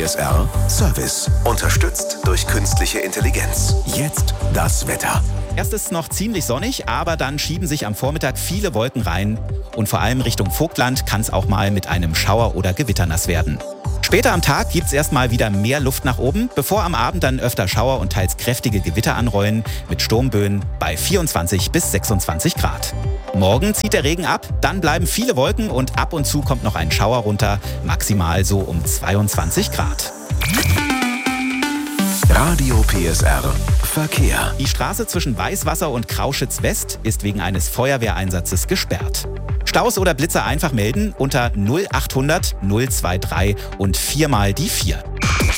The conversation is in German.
PSR Service. Unterstützt durch künstliche Intelligenz. Jetzt das Wetter. Erst ist es noch ziemlich sonnig, aber dann schieben sich am Vormittag viele Wolken rein. Und vor allem Richtung Vogtland kann es auch mal mit einem Schauer oder Gewitter nass werden. Später am Tag gibt es erstmal wieder mehr Luft nach oben, bevor am Abend dann öfter Schauer und teils kräftige Gewitter anrollen, mit Sturmböen bei 24 bis 26 Grad. Morgen zieht der Regen ab, dann bleiben viele Wolken und ab und zu kommt noch ein Schauer runter, maximal so um 22 Grad. Radio PSR Verkehr. Die Straße zwischen Weißwasser und Krauschitz West ist wegen eines Feuerwehreinsatzes gesperrt. Staus oder Blitzer einfach melden unter 0800 023 und 4 mal die 4.